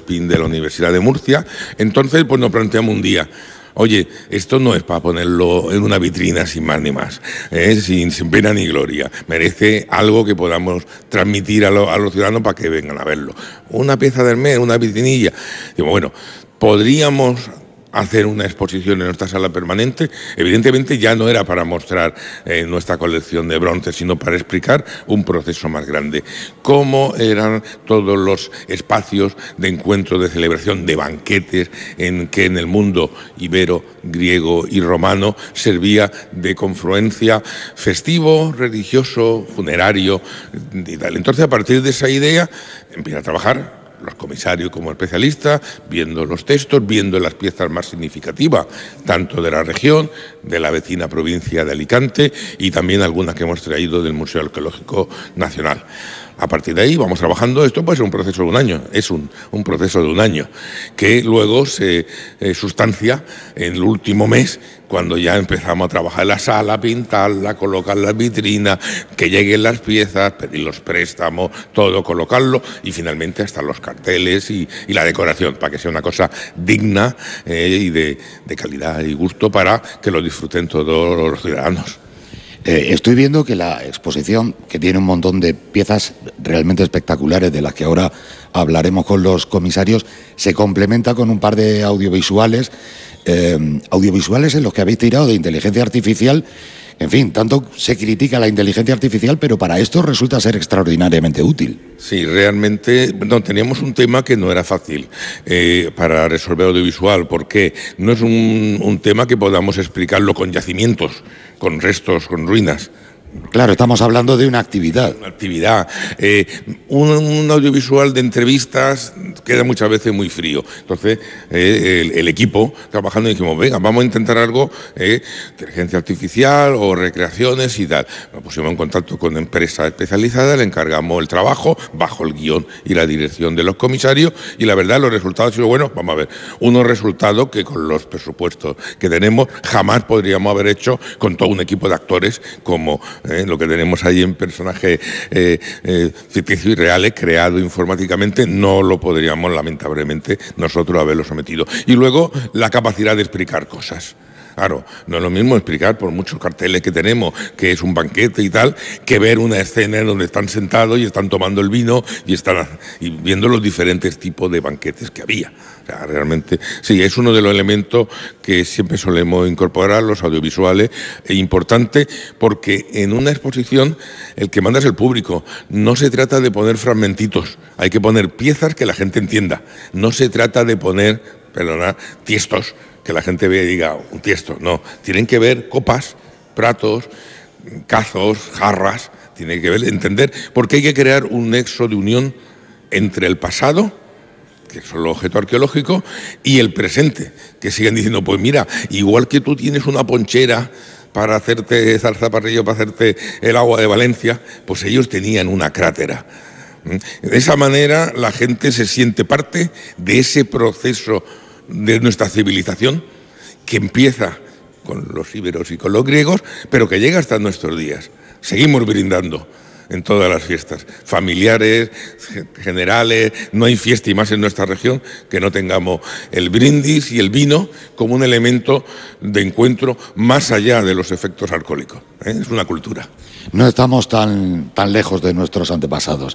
SPIN de la Universidad de Murcia. Entonces, pues nos planteamos un día: oye, esto no es para ponerlo en una vitrina sin más ni más, sin pena ni gloria. Merece algo que podamos transmitir a los ciudadanos para que vengan a verlo. Una pieza del mes, una vitrinilla. Digo, bueno, podríamos hacer una exposición en nuestra sala permanente. Evidentemente ya no era para mostrar nuestra colección de bronce, sino para explicar un proceso más grande. Cómo eran todos los espacios de encuentro, de celebración, de banquetes, que en el mundo ibero, griego y romano servía de confluencia festivo, religioso, funerario y tal. Entonces, a partir de esa idea, empieza a trabajar los comisarios como especialistas, viendo los textos, viendo las piezas más significativas, tanto de la región, de la vecina provincia de Alicante y también algunas que hemos traído del Museo Arqueológico Nacional. A partir de ahí vamos trabajando. Esto puede ser un proceso de un año, es un proceso de un año, que luego se sustancia en el último mes, cuando ya empezamos a trabajar en la sala, pintarla, colocar las vitrinas, que lleguen las piezas, pedir los préstamos, todo, colocarlo, y finalmente hasta los carteles y la decoración, para que sea una cosa digna y de calidad y gusto para que lo disfruten todos los ciudadanos. Estoy viendo que la exposición, que tiene un montón de piezas realmente espectaculares, de las que ahora hablaremos con los comisarios, se complementa con un par de audiovisuales en los que habéis tirado de inteligencia artificial. En fin, tanto se critica la inteligencia artificial, pero para esto resulta ser extraordinariamente útil. Sí, realmente teníamos un tema que no era fácil para resolver audiovisual, porque no es un tema que podamos explicarlo con yacimientos, con restos, con ruinas. Claro, estamos hablando de una actividad. Una actividad. Un audiovisual de entrevistas queda muchas veces muy frío. Entonces, el equipo trabajando dijimos, venga, vamos a intentar algo, inteligencia artificial o recreaciones y tal. Nos pusimos en contacto con empresa especializada, le encargamos el trabajo bajo el guión y la dirección de los comisarios, y la verdad los resultados han sido buenos. Vamos a ver, unos resultados que con los presupuestos que tenemos jamás podríamos haber hecho con todo un equipo de actores como lo que tenemos ahí en personajes ficticios y reales, creado informáticamente. No lo podríamos, lamentablemente, nosotros haberlo sometido. Y luego, la capacidad de explicar cosas. Claro, no es lo mismo explicar por muchos carteles que tenemos que es un banquete y tal, que ver una escena en donde están sentados y están tomando el vino y viendo los diferentes tipos de banquetes que había. O sea, realmente, sí, es uno de los elementos que siempre solemos incorporar, los audiovisuales, importante, porque en una exposición el que manda es el público. No se trata de poner fragmentitos, hay que poner piezas que la gente entienda. No se trata de poner, tiestos, que la gente vea y diga, un tiesto. No, tienen que ver copas, platos, cazos, jarras, tienen que ver, entender, porque hay que crear un nexo de unión entre el pasado, que son los objetos arqueológicos, y el presente, que siguen diciendo, pues mira, igual que tú tienes una ponchera para hacerte zarzaparrillo, para hacerte el agua de Valencia, pues ellos tenían una crátera. De esa manera la gente se siente parte de ese proceso de nuestra civilización, que empieza con los íberos y con los griegos, pero que llega hasta nuestros días. Seguimos brindando en todas las fiestas, familiares, generales. No hay fiesta, y más en nuestra región, que no tengamos el brindis y el vino como un elemento de encuentro más allá de los efectos alcohólicos. Es una cultura. No estamos tan lejos de nuestros antepasados.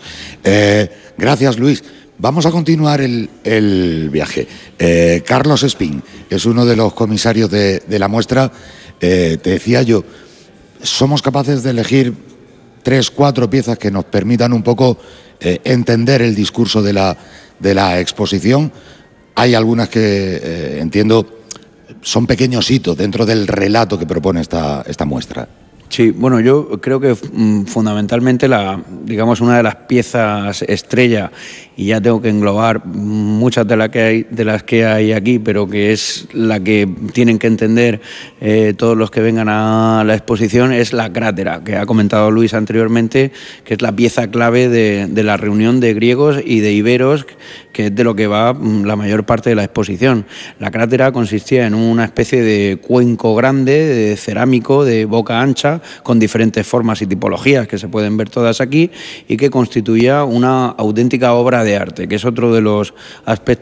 Gracias, Luis. Vamos a continuar el viaje. Carlos Espín es uno de los comisarios de la muestra. Te decía yo, somos capaces de elegir 3, 4 piezas que nos permitan un poco entender el discurso de la exposición. Hay algunas que entiendo son pequeños hitos dentro del relato que propone esta muestra. Sí, bueno, yo creo que fundamentalmente una de las piezas estrella, y ya tengo que englobar muchas de las que hay aquí, pero que es la que tienen que entender todos los que vengan a la exposición, es la crátera, que ha comentado Luis anteriormente, que es la pieza clave de la reunión de griegos y de iberos, que es de lo que va la mayor parte de la exposición. La crátera consistía en una especie de cuenco grande, de cerámico, de boca ancha, con diferentes formas y tipologías que se pueden ver todas aquí, y que constituía una auténtica obra de arte, que es otro de los aspectos